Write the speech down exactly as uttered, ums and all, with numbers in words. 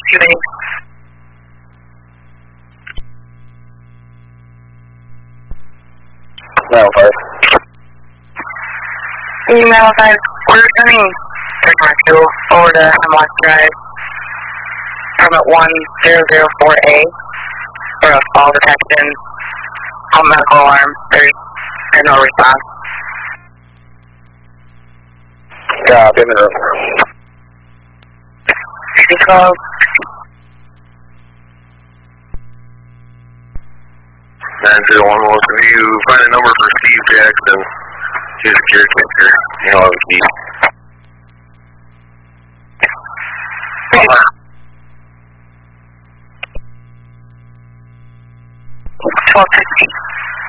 Too many. Mile five. Email five. We're turning check my fuel over to Hemlock Drive. Permit one zero zero four A for a fall detection. Home medical alarm. There's no response. Copy, no. twelve. nine zero one one, can you find a number for Steve Jackson? He's a caretaker. You know, Steve. twelve fifty.